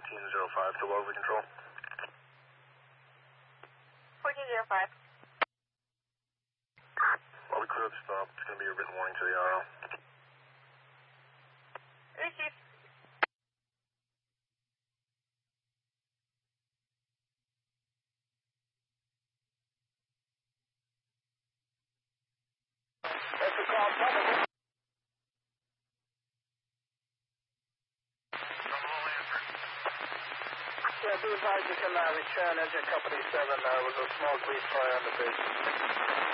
1405 to over control. 1405. While we clear up the stop, it's going to be a written warning to the RO. Receive. That's the call. Yeah, be advised you can return engine company 7 with a small grease fire on the bridge.